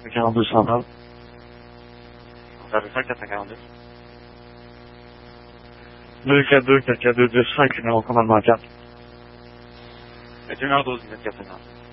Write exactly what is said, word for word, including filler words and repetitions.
Det kan han bli samman. Har du sagt att han kan det? Nu kan du inte, kan du bli sagt när hon kommer att marka. Jag tror att du inte ska finna.